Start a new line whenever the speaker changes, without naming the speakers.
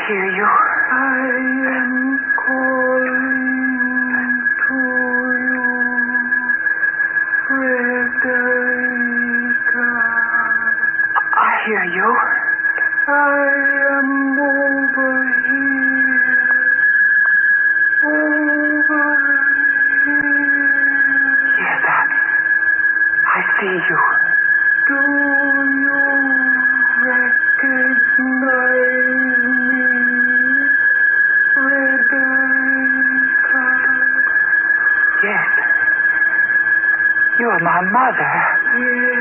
hear you.
I am calling to you, Frederica.
I hear you.
I am over here. Over here.
Yes, I see you.
Do you recognize me, Frederica?
Yes. You're my mother.
Yes.